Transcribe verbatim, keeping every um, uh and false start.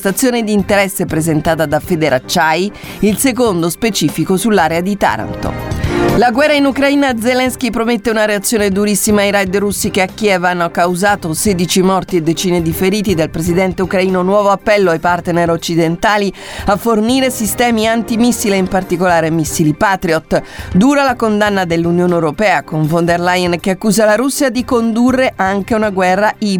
manifestazione di interesse presentata da Federacciai, il secondo specifico sull'area di Taranto. La guerra in Ucraina, Zelensky promette una reazione durissima ai raid russi che a Kiev hanno causato sedici morti e decine di feriti. Dal presidente ucraino nuovo appello ai partner occidentali a fornire sistemi antimissile, in particolare missili Patriot. Dura la condanna dell'Unione Europea, con von der Leyen che accusa la Russia di condurre anche una guerra ibrida